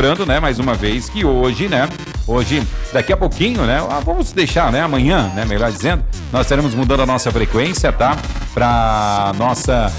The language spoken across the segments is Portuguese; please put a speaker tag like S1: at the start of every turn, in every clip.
S1: lembrando, né, mais uma vez, que hoje, daqui a pouquinho, né, vamos deixar, né, amanhã, né, melhor dizendo, nós estaremos mudando a nossa frequência, tá? Pra nossa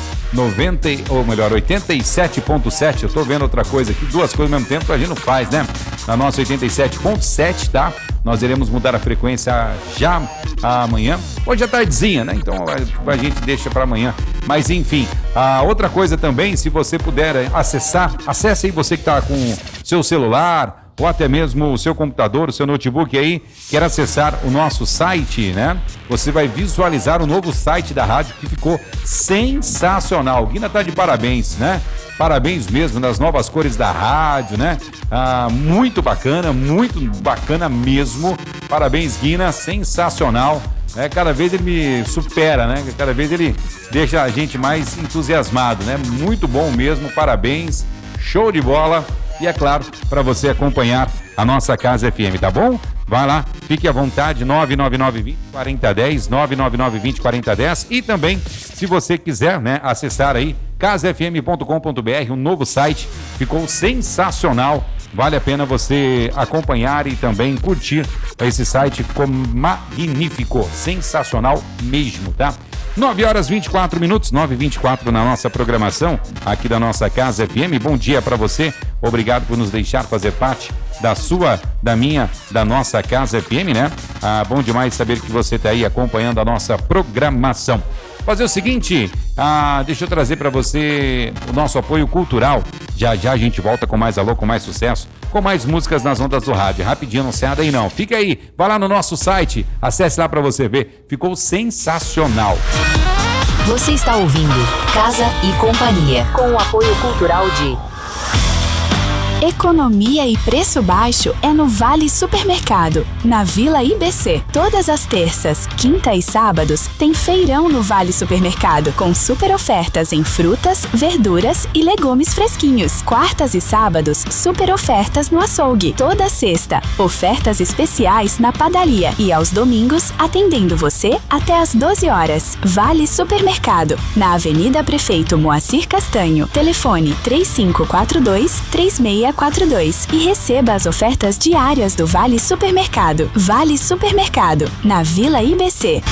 S1: 87.7, eu tô vendo outra coisa aqui, duas coisas ao mesmo tempo a gente não faz, né? Na nossa 87.7, tá? Nós iremos mudar a frequência já amanhã, hoje à tardezinha, né? Então a gente deixa para amanhã. Mas enfim, outra coisa também, se você puder acesse aí, você que tá com seu celular ou até mesmo o seu computador, o seu notebook aí, quer acessar o nosso site, né? Você vai visualizar o novo site da rádio que ficou sensacional. Guina tá de parabéns, né? Parabéns mesmo nas novas cores da rádio, né? Muito bacana mesmo. Parabéns, Guina, sensacional. Cada vez ele me supera, né? Cada vez ele deixa a gente mais entusiasmado, né? Muito bom mesmo, parabéns, show de bola. E é claro, para você acompanhar a nossa Casa FM, tá bom? Vai lá, fique à vontade, 999-20-4010, 999-20-4010. E também, se você quiser, né, acessar aí, casafm.com.br, um novo site, ficou sensacional. Vale a pena você acompanhar e também curtir esse site, ficou magnífico, sensacional mesmo, tá? 9h24, 9h24 na nossa programação aqui da nossa Casa FM. Bom dia para você, obrigado por nos deixar fazer parte da sua, da minha, da nossa Casa FM, né? Bom demais saber que você está aí acompanhando a nossa programação. Fazer o seguinte, deixa eu trazer para você o nosso apoio cultural. Já a gente volta com mais alô, com mais sucesso, com mais músicas nas ondas do rádio. Rapidinho, não sai daí não. Fica aí, vai lá no nosso site, acesse lá para você ver. Ficou sensacional.
S2: Você está ouvindo Casa e Companhia, com o apoio cultural de...
S3: Economia e preço baixo é no Vale Supermercado, na Vila IBC. Todas as terças, quinta e sábados tem feirão no Vale Supermercado, com super ofertas em frutas, verduras e legumes fresquinhos. Quartas e sábados, super ofertas no açougue. Toda sexta, ofertas especiais na padaria. E aos domingos, atendendo você até às 12 horas. Vale Supermercado, na Avenida Prefeito Moacir Castanho. Telefone 3542-3642 e receba as ofertas diárias do Vale Supermercado. Vale Supermercado, na Vila IBC.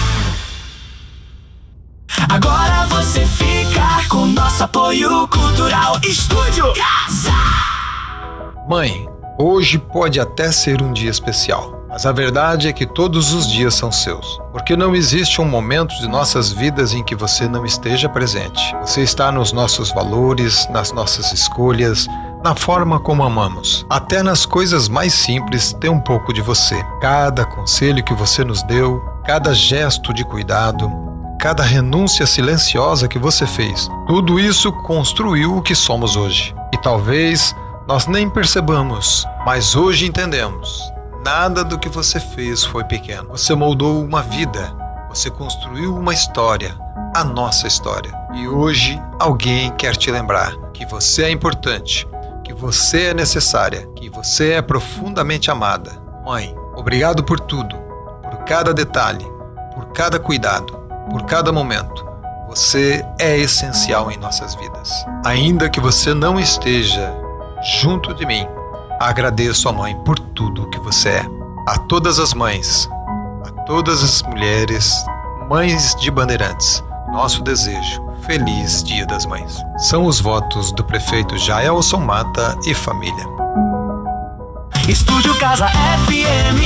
S4: Agora você fica com nosso apoio cultural. Estúdio Casa.
S5: Mãe, hoje pode até ser um dia especial, mas a verdade é que todos os dias são seus, porque não existe um momento de nossas vidas em que você não esteja presente. Você está nos nossos valores, nas nossas escolhas, na forma como amamos. Até nas coisas mais simples tem um pouco de você. Cada conselho que você nos deu, cada gesto de cuidado, cada renúncia silenciosa que você fez, tudo isso construiu o que somos hoje. E talvez nós nem percebamos, mas hoje entendemos. Nada do que você fez foi pequeno. Você moldou uma vida, você construiu uma história, a nossa história. E hoje alguém quer te lembrar que você é importante, que você é necessária, que você é profundamente amada. Mãe, obrigado por tudo, por cada detalhe, por cada cuidado, por cada momento. Você é essencial em nossas vidas. Ainda que você não esteja junto de mim, agradeço a mãe por tudo que você é. A todas as mães, a todas as mulheres, mães de Bandeirantes, nosso desejo. Feliz Dia das Mães. São os votos do prefeito Jaelson Mata e família.
S4: Estúdio Casa FM.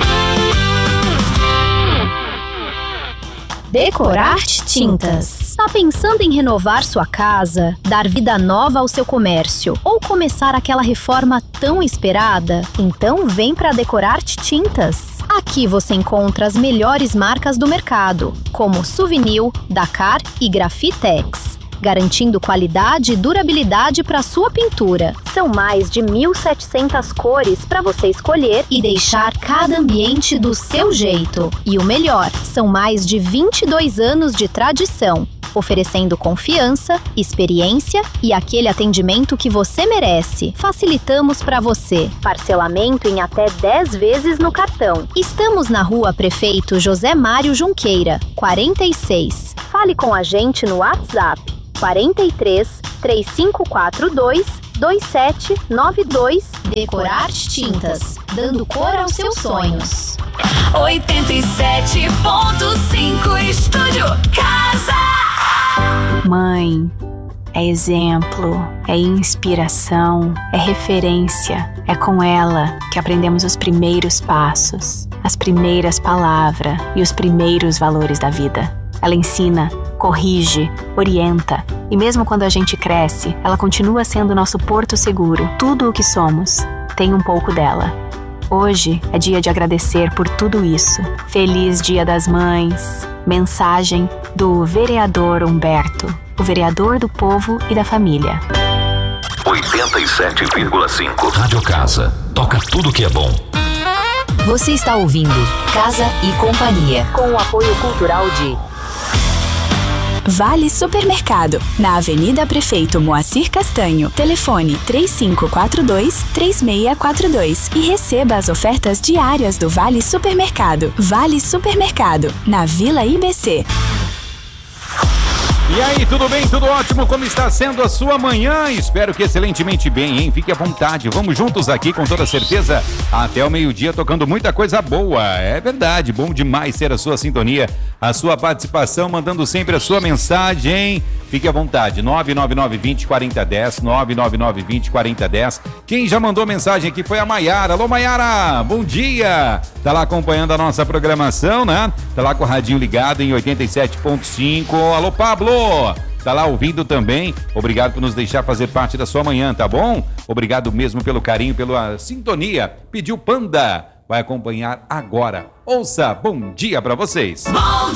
S6: Decorarte Tintas. Tá pensando em renovar sua casa, dar vida nova ao seu comércio ou começar aquela reforma tão esperada? Então vem para Decorarte Tintas. Aqui você encontra as melhores marcas do mercado, como Suvinil, Dakar e Grafitex, garantindo qualidade e durabilidade para sua pintura. São mais de 1.700 cores para você escolher e deixar cada ambiente do seu jeito. E o melhor, são mais de 22 anos de tradição, oferecendo confiança, experiência e aquele atendimento que você merece. Facilitamos para você. Parcelamento em até 10 vezes no cartão. Estamos na Rua Prefeito José Mário Junqueira, 46. Fale com a gente no WhatsApp 43 3542 2792. Decorar Tintas, dando cor aos seus sonhos.
S4: 87.5 Estúdio Casa.
S3: Mãe é exemplo, é inspiração, é referência. É com ela que aprendemos os primeiros passos, as primeiras palavras e os primeiros valores da vida. Ela ensina, corrige, orienta. E mesmo quando a gente cresce, ela continua sendo nosso porto seguro. Tudo o que somos tem um pouco dela. Hoje é dia de agradecer por tudo isso. Feliz Dia das Mães. Mensagem do vereador Humberto, o vereador do povo e da família.
S7: 87,5 Rádio Casa. Toca tudo que é bom.
S2: Você está ouvindo Casa e Companhia, com o apoio cultural de
S3: Vale Supermercado, na Avenida Prefeito Moacir Castanho. Telefone 3542-3642 e receba as ofertas diárias do Vale Supermercado. Vale Supermercado, na Vila IBC.
S1: E aí, tudo bem? Tudo ótimo? Como está sendo a sua manhã? Espero que excelentemente bem, hein? Fique à vontade. Vamos juntos aqui, com toda certeza, até o meio-dia, tocando muita coisa boa. É verdade, bom demais ter a sua sintonia, a sua participação, mandando sempre a sua mensagem. Fique à vontade, 999-20-4010, 999-20-4010. Quem já mandou mensagem aqui foi a Maiara. Alô, Maiara, bom dia! Tá lá acompanhando a nossa programação, né? Tá lá com o radinho ligado em 87.5. Alô, Pablo! Tá lá ouvindo também. Obrigado por nos deixar fazer parte da sua manhã, tá bom? Obrigado mesmo pelo carinho, pela sintonia. Pediu Panda. Vai acompanhar agora. Ouça, bom dia pra vocês.
S4: Bom